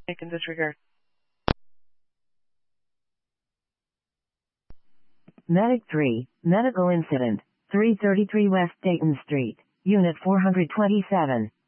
Can disregard. Medic 3, medical incident, 333 West Dayton Street, Unit 427.